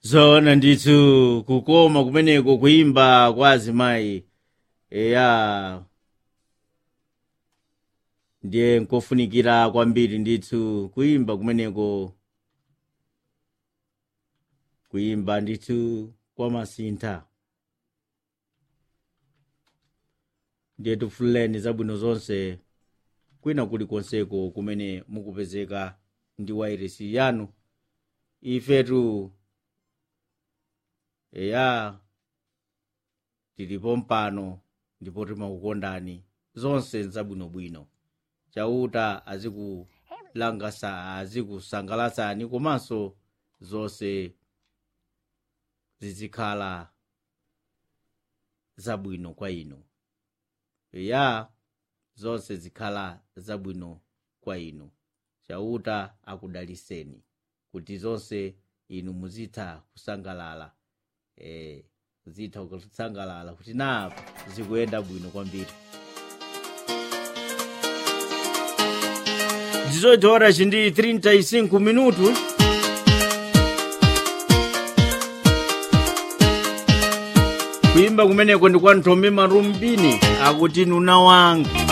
zona ndithu kukoma kumeneko kuimba kwa azimayi eya ndiye nkofunikira kwambiri ndithu kuimba kumeneko kuimba ndithu kwa masintha ndiye tifuleni zabwino zonse kwina kulikonseko kumene mukupezeka ndi wairesi yanu ifetu eya tilipo mpano ndipo timakukondani zonse nzabwinobwino chauta azikusangalasani komanso zonse zizikhala zabwino kwa inu eya zonse zikhala zabwino kwa inu chauta akudaliseni kuti zonse inu muzitha kusangalala muzitha kusangalala kuti napo zikuyenda bwino kwambiri ndizoita ora chindi 35 minutu kuimba kumeneko ndi kwa Ntombi Marumbini akuti nuna wangu